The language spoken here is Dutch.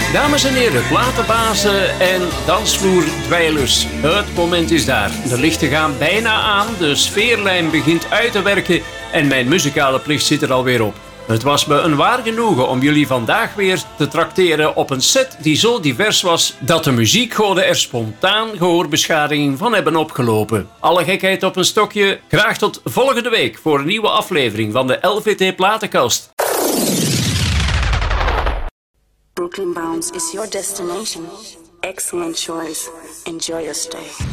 Dames en heren, platenbazen en dansvloerdweilers. Het moment is daar. De lichten gaan bijna aan, de sfeerlijn begint uit te werken en mijn muzikale plicht zit er alweer op. Het was me een waar genoegen om jullie vandaag weer te trakteren op een set die zo divers was dat de muziekgoden er spontaan gehoorbeschadiging van hebben opgelopen. Alle gekheid op een stokje, graag tot volgende week voor een nieuwe aflevering van de LVT Platenkast. Brooklyn Bounce is your destination. Excellent choice. Enjoy your stay.